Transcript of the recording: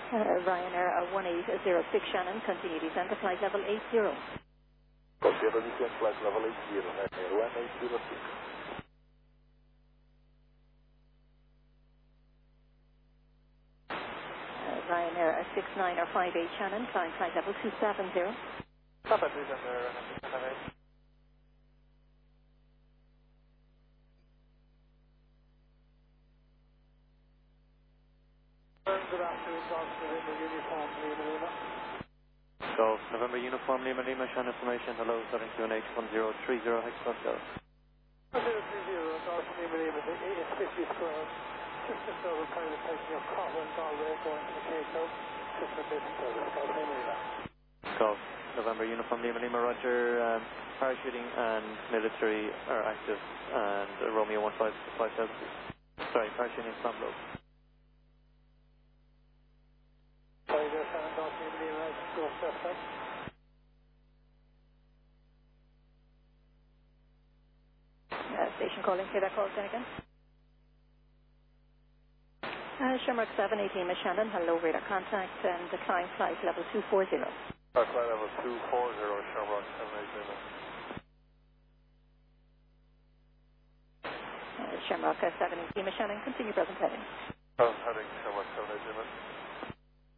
Ryanair 1806 Shannon, continue descent to flight level 80. Continue descent flight level 80, Ryanair 1806. Ryanair 69 or 58 Shannon, climb flight level 270. Papa descent there, 698. Good afternoon, Golf November Uniform Lima Lima. Golf November Uniform Lima Lima, Shannon information, hello, starting to an H1030, hex Pascal. 1030, Golf Lima Lima, the 850 square, just a silver pilot taking your Cotton Galway going to the Cape Town, just a bit service, Golf Lima Lima. Golf November Uniform Lima Lima, roger, parachuting and military are active, and Romeo 155,000. Sorry, parachuting is low. Station calling, say that call again. Shamrock 718 Miss Shannon, hello, radar contact, and decline flight level 240. Flight level 240, Shamrock 718. Shamrock 718 Miss Shannon, continue present heading. Heading Shamrock 718.